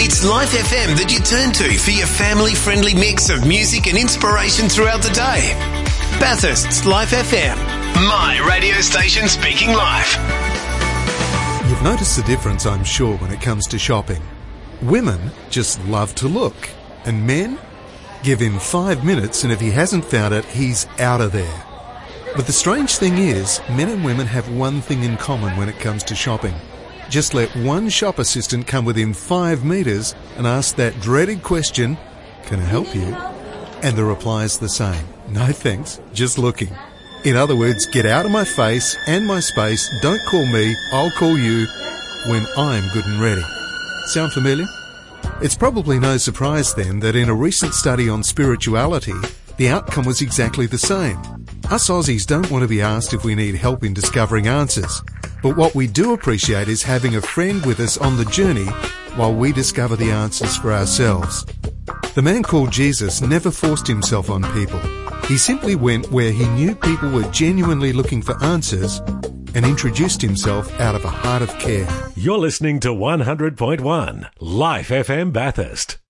It's Life FM that you turn to for your family-friendly mix of music and inspiration throughout the day. Bathurst's Life FM, my radio station speaking life. You've noticed the difference, I'm sure, when it comes to shopping. Women just love to look, and men? Give him 5 minutes and if he hasn't found it, he's out of there. But the strange thing is, men and women have one thing in common when it comes to shopping. Just let one shop assistant come within 5 metres and ask that dreaded question, "Can I help you?" And the reply's the same. No thanks, just looking. In other words, get out of my face and my space, don't call me, I'll call you when I'm good and ready. Sound familiar? It's probably no surprise then that in a recent study on spirituality, the outcome was exactly the same. Us Aussies don't want to be asked if we need help in discovering answers, but what we do appreciate is having a friend with us on the journey while we discover the answers for ourselves. The man called Jesus never forced himself on people. He simply went where he knew people were genuinely looking for answers and introduced himself out of a heart of care. You're listening to 100.1 Life FM Bathurst.